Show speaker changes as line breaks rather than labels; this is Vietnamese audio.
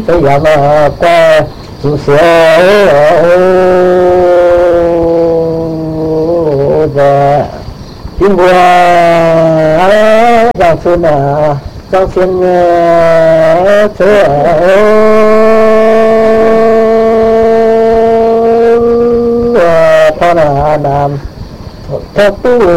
bây giờ mà qua chú sửa và tiếng qua vào xuân trong xuân thế con làm thật tu